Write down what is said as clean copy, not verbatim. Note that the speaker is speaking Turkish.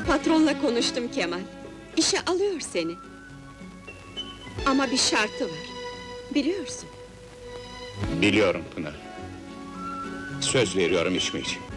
Patronla konuştum Kemal. İşe alıyor seni. Ama bir şartı var. Biliyorsun. Biliyorum Pınar. Söz veriyorum içmeyeceğim.